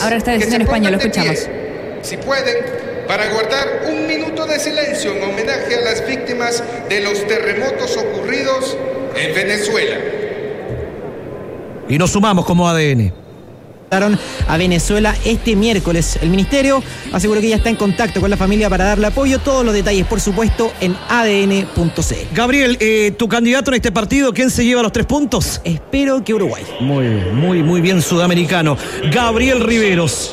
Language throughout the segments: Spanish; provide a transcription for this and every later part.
Ahora está diciendo en español, lo escuchamos. Si pueden, para guardar un minuto de silencio en homenaje a las víctimas de los terremotos ocurridos en Venezuela. Y nos sumamos como ADN. A Venezuela este miércoles. El ministerio aseguró que ya está en contacto con la familia para darle apoyo. Todos los detalles, por supuesto, en adn.cl. Gabriel, tu candidato en este partido, ¿quién se lleva los 3 puntos? Espero que Uruguay. Muy bien, muy bien, sudamericano. Gabriel Riveros.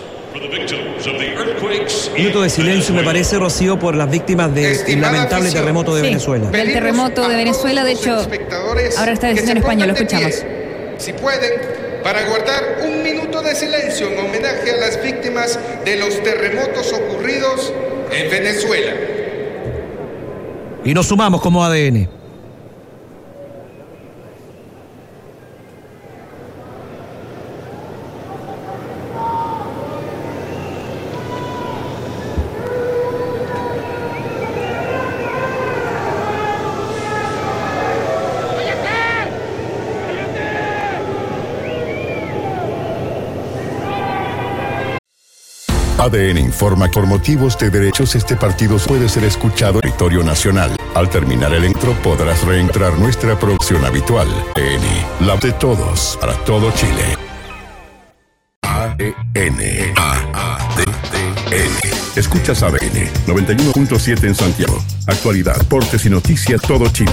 Minuto de silencio, me parece, Rocío, por las víctimas del lamentable terremoto de Venezuela. Del terremoto de Venezuela, de hecho, ahora está diciendo en español, lo escuchamos. Si pueden, para guardar un minuto de silencio en homenaje a las víctimas de los terremotos ocurridos en Venezuela. Y nos sumamos como ADN. ADN informa que por motivos de derechos este partido puede ser escuchado en territorio nacional. Al terminar el intro podrás reentrar nuestra producción habitual. ADN, la de todos, para todo Chile. ADN. Escuchas ADN 91.7 en Santiago. Actualidad, deportes y noticias todo Chile.